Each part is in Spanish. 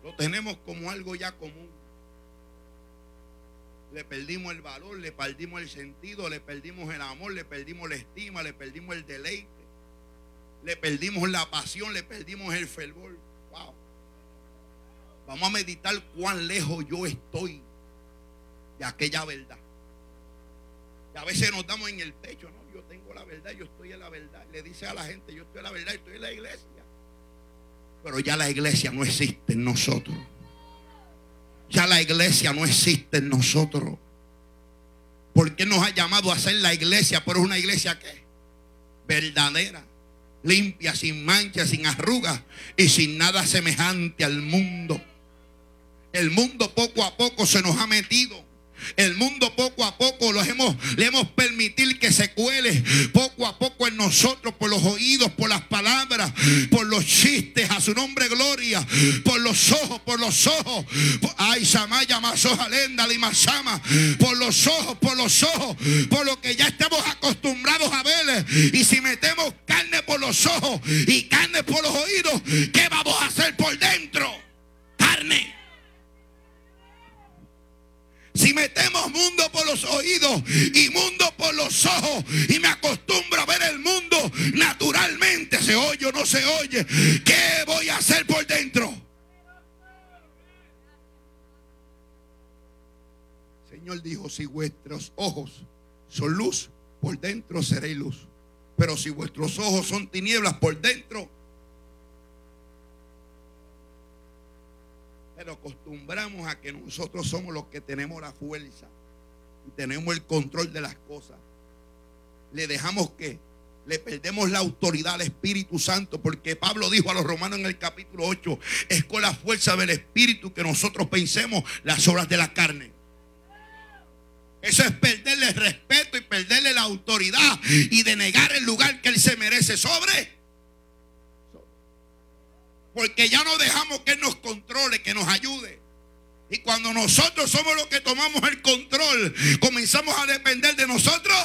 Lo tenemos como algo ya común. Le perdimos el valor, le perdimos el sentido, le perdimos el amor, le perdimos la estima, le perdimos el deleite, le perdimos la pasión, le perdimos el fervor. Wow. Vamos a meditar cuán lejos yo estoy de aquella verdad. Y a veces nos damos en el pecho, no, yo tengo la verdad, yo estoy en la verdad. Le dice a la gente, yo estoy en la verdad, estoy en la iglesia. Pero ya la iglesia no existe en nosotros. Ya la iglesia no existe en nosotros. Porque nos ha llamado a ser la iglesia, pero es una iglesia ¿qué? Verdadera, limpia, sin mancha, sin arrugas y sin nada semejante al mundo. El mundo poco a poco se nos ha metido. El mundo poco a poco le hemos permitido que se cuele poco a poco en nosotros, por los oídos, por las palabras, por los chistes, a su nombre gloria, por los ojos, ay, Samaya, Masoja, Lenda, Limasama, por los ojos, por lo que ya estamos acostumbrados a ver. Y si metemos carne por los ojos y carne por los oídos, ¿qué vamos a hacer por dentro? Carne. Si metemos mundo por los oídos y mundo por los ojos y me acostumbro a ver el mundo naturalmente, se oye o no se oye, ¿qué voy a hacer por dentro? El Señor dijo, si vuestros ojos son luz, por dentro seréis luz. Pero si vuestros ojos son tinieblas, por dentro. Pero acostumbramos a que nosotros somos los que tenemos la fuerza y tenemos el control de las cosas. Le dejamos que le perdemos la autoridad al Espíritu Santo, porque Pablo dijo a los romanos en el capítulo 8, es con la fuerza del Espíritu que nosotros pensemos las obras de la carne. Eso es perderle el respeto y perderle la autoridad y denegar el lugar que Él se merece sobre. Porque ya no dejamos que Él nos controle, que nos ayude. Y cuando nosotros somos los que tomamos el control, comenzamos a depender de nosotros.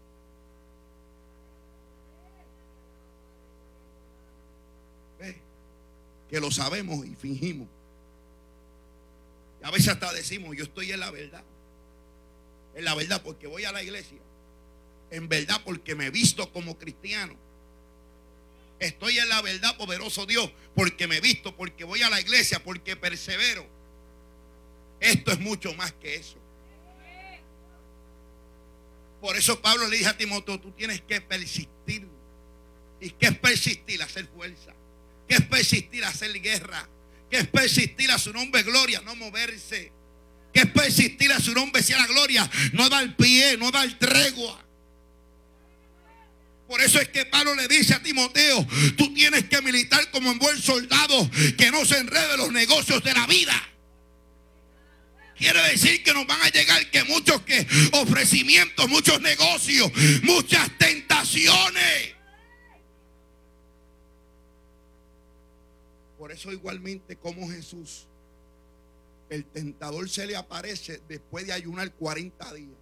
Que lo sabemos y fingimos. Y a veces hasta decimos, yo estoy en la verdad. En la verdad porque voy a la iglesia. En verdad porque me visto como cristiano. Estoy en la verdad, poderoso Dios, porque me visto, porque voy a la iglesia, porque persevero. Esto es mucho más que eso. Por eso Pablo le dijo a Timoteo, tú tienes que persistir. ¿Y qué es persistir? Hacer fuerza. ¿Qué es persistir? Hacer guerra. ¿Qué es persistir? A su nombre gloria, no moverse. ¿Qué es persistir? A su nombre sea la gloria, no dar pie, no dar tregua. Por eso es que Pablo le dice a Timoteo, tú tienes que militar como un buen soldado, que no se enrede los negocios de la vida. Quiere decir que nos van a llegar que muchos ofrecimientos, muchos negocios, muchas tentaciones. Por eso igualmente como Jesús, el tentador se le aparece después de ayunar 40 días.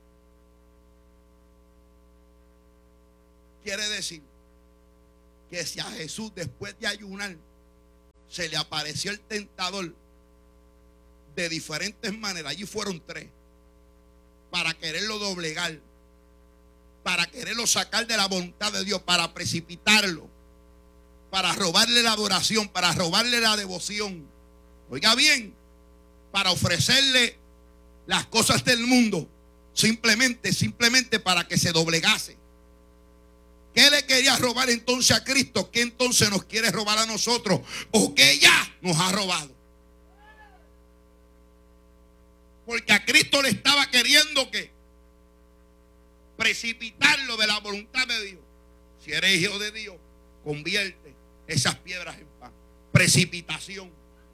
Quiere decir que si a Jesús después de ayunar se le apareció el tentador de diferentes maneras, allí fueron 3, para quererlo doblegar, para quererlo sacar de la voluntad de Dios, para precipitarlo, para robarle la adoración, para robarle la devoción. Oiga bien, para ofrecerle las cosas del mundo, simplemente para que se doblegase. ¿Qué le quería robar entonces a Cristo? ¿Qué entonces nos quiere robar a nosotros? ¿O qué ya nos ha robado? Porque a Cristo le estaba queriendo que precipitarlo de la voluntad de Dios. Si eres hijo de Dios, convierte esas piedras en pan. Precipitación.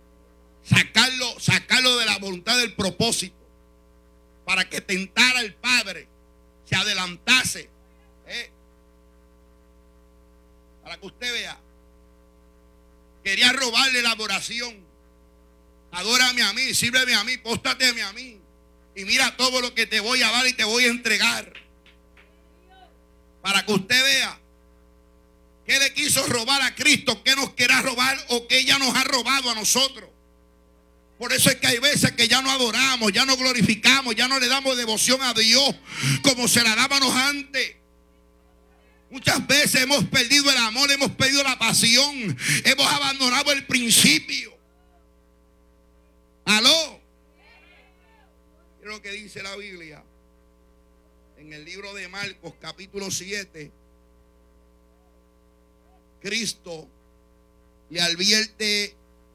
Sacarlo de la voluntad del propósito. Para que tentara al Padre. Se adelantase. Para que usted vea. Quería robarle la adoración. Adórame a mí, sírveme a mí, póstateme a mí. Y mira todo lo que te voy a dar y te voy a entregar. Para que usted vea qué le quiso robar a Cristo, qué nos querrá robar o qué ya nos ha robado a nosotros. Por eso es que hay veces que ya no adoramos, ya no glorificamos, ya no le damos devoción a Dios como se la dábamos antes. Muchas veces hemos perdido el amor, hemos perdido la pasión, hemos abandonado el principio. ¿Aló? Es lo que dice la Biblia en el libro de Marcos, capítulo 7. Cristo le advierte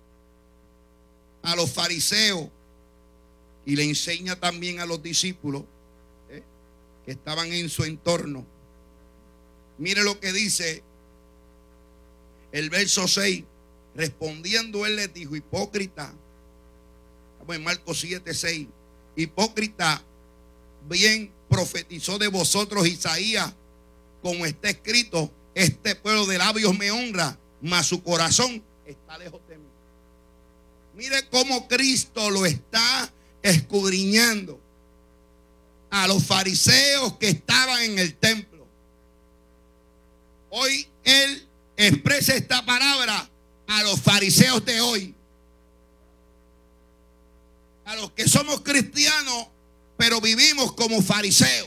a los fariseos y le enseña también a los discípulos que estaban en su entorno. Mire lo que dice el verso 6. Respondiendo él les dijo: hipócrita. Estamos en Marcos 7, 6. Hipócrita, bien profetizó de vosotros Isaías, como está escrito: este pueblo de labios me honra, mas su corazón está lejos de mí. Mire cómo Cristo lo está escudriñando a los fariseos que estaban en el templo. Hoy Él expresa esta palabra a los fariseos de hoy. A los que somos cristianos, pero vivimos como fariseos.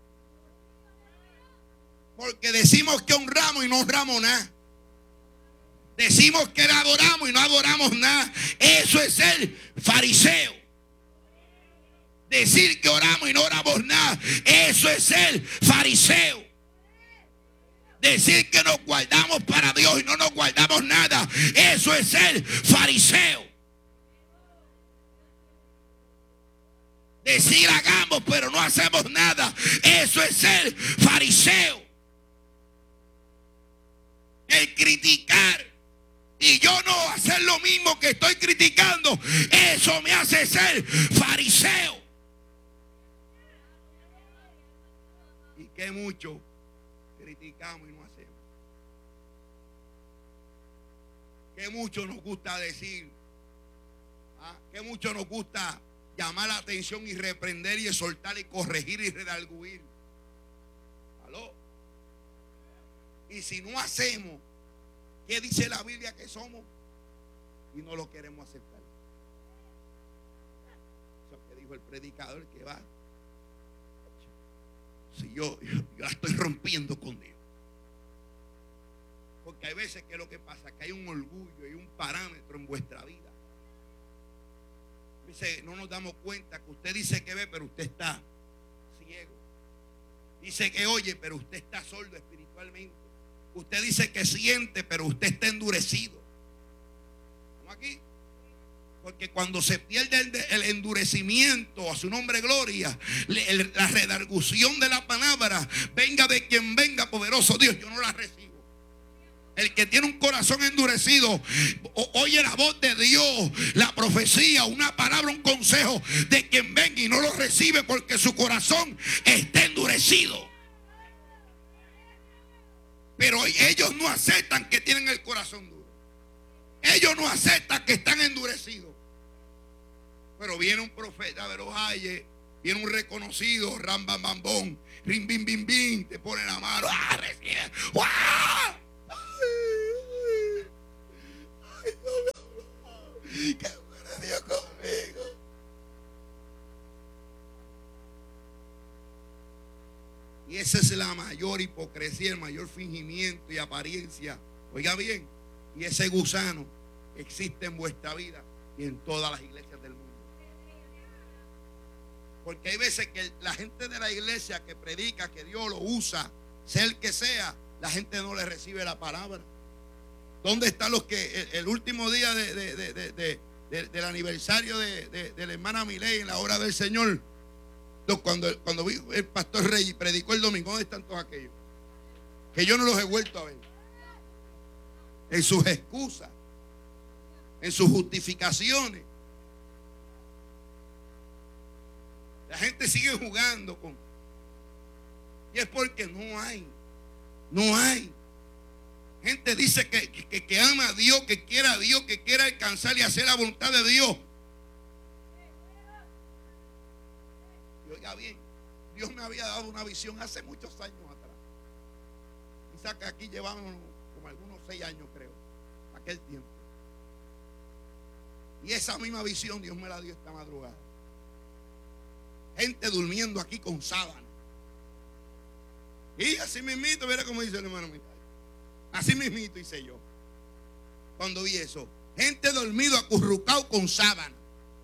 Porque decimos que honramos y no honramos nada. Decimos que le adoramos y no adoramos nada. Eso es ser fariseo. Decir que oramos y no oramos nada. Eso es ser fariseo. Decir que nos guardamos para Dios y no nos guardamos nada. Eso es ser fariseo. Decir hagamos pero no hacemos nada. Eso es ser fariseo. El criticar y yo no hacer lo mismo que estoy criticando, eso me hace ser fariseo. Y que mucho criticamos y no hacemos. Que mucho nos gusta decir, que mucho nos gusta llamar la atención y reprender y exhortar y corregir y redarguir. ¿Aló? Y si no hacemos, ¿qué dice la Biblia que somos? Y no lo queremos aceptar. Eso que dijo el predicador que va. Si yo la estoy rompiendo con Dios. Porque hay veces que lo que pasa es que hay un orgullo y un parámetro en vuestra vida. Dice, no nos damos cuenta que usted dice que ve, pero usted está ciego. Dice que oye, pero usted está sordo espiritualmente. Usted dice que siente, pero usted está endurecido. ¿Estamos aquí? Porque cuando se pierde el endurecimiento, a su nombre gloria, la redargución de la palabra, venga de quien venga, poderoso Dios, yo no la recibo. El que tiene un corazón endurecido oye la voz de Dios, la profecía, una palabra, un consejo de quien venga y no lo recibe porque su corazón está endurecido. Pero ellos no aceptan que tienen el corazón duro. Ellos no aceptan que están endurecidos. Pero viene un profeta de los Ayes, viene un reconocido, ram bam bam bom, rim bim bim bim, te pone la mano, recibe, ¡ah! Ay, no, qué bueno Dios conmigo. Y esa es la mayor hipocresía, el mayor fingimiento y apariencia. Oiga bien, y ese gusano existe en vuestra vida y en todas las iglesias del mundo. Porque hay veces que la gente de la iglesia que predica que Dios lo usa, sea el que sea, la gente no le recibe la palabra. ¿Dónde están los que el último día del aniversario de la hermana Miley en la hora del Señor? Cuando vi el pastor Rey predicó el domingo, ¿dónde están todos aquellos? Que yo no los he vuelto a ver. En sus excusas, en sus justificaciones. La gente sigue jugando con. Y es porque no hay. Gente dice que ama a Dios, que quiere a Dios, que quiere alcanzar y hacer la voluntad de Dios. Y oiga bien, Dios me había dado una visión hace muchos años atrás. Quizás que aquí llevamos como algunos 6 años, creo, aquel tiempo. Y esa misma visión Dios me la dio esta madrugada. Gente durmiendo aquí con sábana. Y así mismito, mira cómo dice el hermano Micael. Así mismito hice yo. Cuando vi eso. Gente dormido acurrucado con sábana.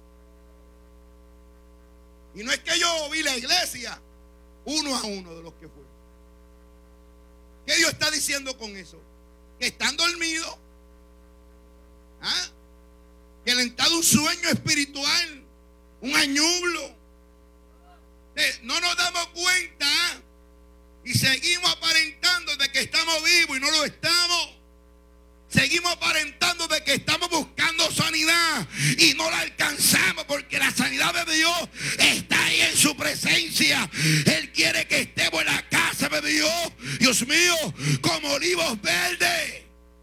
Y no es que yo vi la iglesia uno a uno de los que fueron. ¿Qué Dios está diciendo con eso? Que están dormidos. ¿Ah? Que le han dado un sueño espiritual. Un añublo. No nos damos cuenta. Y seguimos aparentando de que estamos vivos y no lo estamos. Seguimos aparentando de que estamos buscando sanidad y no la alcanzamos, porque la sanidad de Dios está ahí en su presencia. Él quiere que estemos en la casa de Dios, Dios mío, como olivos verdes.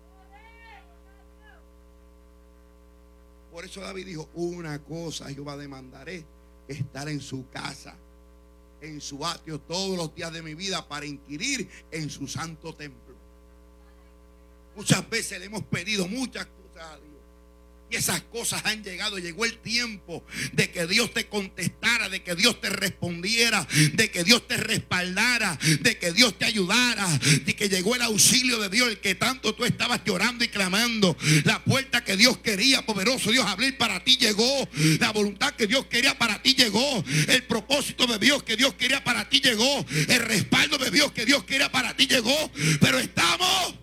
Por eso David dijo: una cosa Jehová demandaré, estar en su casa, en su atrio todos los días de mi vida, para inquirir en su santo templo. Muchas veces le hemos pedido muchas cosas a Dios y esas cosas han llegado. Llegó el tiempo de que Dios te contestara, de que Dios te respondiera, de que Dios te respaldara, de que Dios te ayudara, de que llegó el auxilio de Dios, el que tanto tú estabas llorando y clamando. La puerta que Dios quería, poderoso Dios, abrir para ti llegó. La voluntad que Dios quería para ti llegó. El propósito de Dios que Dios quería para ti llegó. El respaldo de Dios que Dios quería para ti llegó. Pero estamos...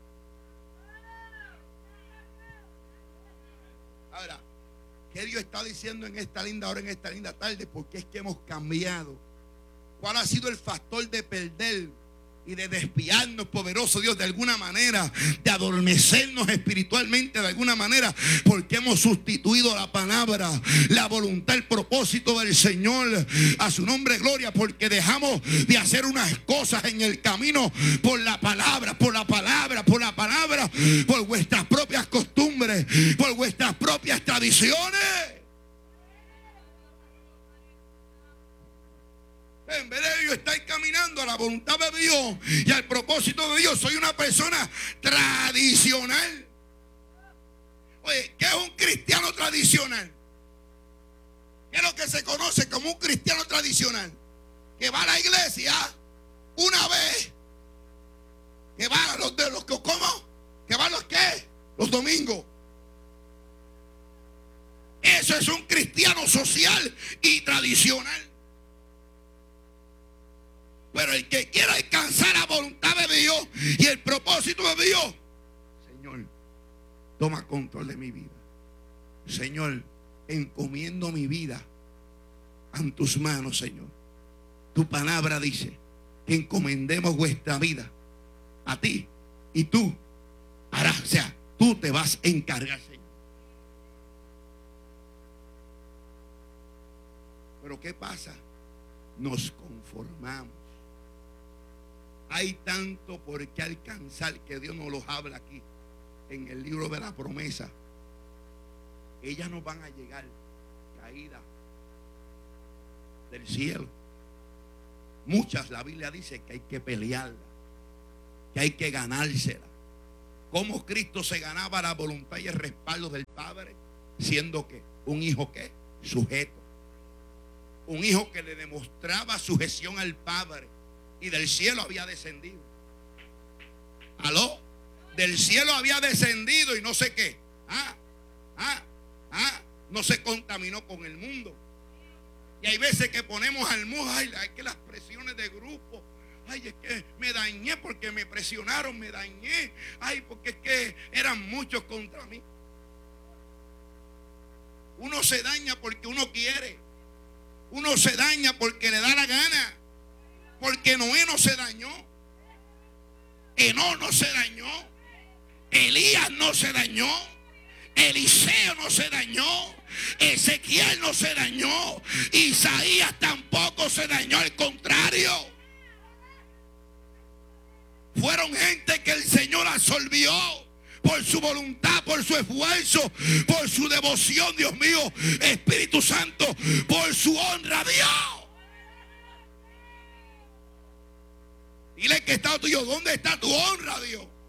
Ahora, ¿qué Dios está diciendo en esta linda hora, en esta linda tarde? Porque es que hemos cambiado. ¿Cuál ha sido el factor de perder y de desviarnos, poderoso Dios, de alguna manera, de adormecernos espiritualmente de alguna manera? Porque hemos sustituido la palabra, la voluntad, el propósito del Señor, a su nombre gloria, porque dejamos de hacer unas cosas en el camino por la palabra, por vuestras propias costumbres, por vuestras propias tradiciones. En vez de yo estar caminando a la voluntad de Dios y al propósito de Dios, soy una persona tradicional. Oye, ¿qué es un cristiano tradicional? ¿Qué es lo que se conoce como un cristiano tradicional? Que va a la iglesia una vez, que va a los ¿cómo? Que va a los ¿qué? Los domingos. Eso es un cristiano social y tradicional. Pero el que quiera alcanzar la voluntad de Dios y el propósito de Dios: Señor, toma control de mi vida. Señor, encomiendo mi vida en tus manos, Señor. Tu palabra dice que encomendemos vuestra vida a ti y tú harás, o sea, tú te vas a encargar, Señor. Pero ¿qué pasa? Nos conformamos. Hay tanto por qué alcanzar que Dios nos los habla aquí en el libro de la promesa. Ellas nos van a llegar caídas del cielo. Muchas, la Biblia dice que hay que pelearla, que hay que ganársela. ¿Cómo Cristo se ganaba la voluntad y el respaldo del Padre? Siendo que un hijo que sujeto, un hijo que le demostraba sujeción al Padre. Y del cielo había descendido. ¿Aló? Del cielo había descendido y no sé qué. No se contaminó con el mundo. Y hay veces que ponemos al mundo, ay, que las presiones de grupo. Ay, es que me dañé porque me presionaron, me dañé. Ay, porque es que eran muchos contra mí. Uno se daña porque uno quiere. Uno se daña porque le da la gana. Porque Noé no se dañó, Enoc no se dañó, Elías no se dañó, Eliseo no se dañó, Ezequiel no se dañó, Isaías tampoco se dañó, al contrario. Fueron gente que el Señor absorbió por su voluntad, por su esfuerzo, por su devoción, Dios mío, Espíritu Santo, por su honra a Dios. Dile que está tuyo, ¿dónde está tu honra, Dios?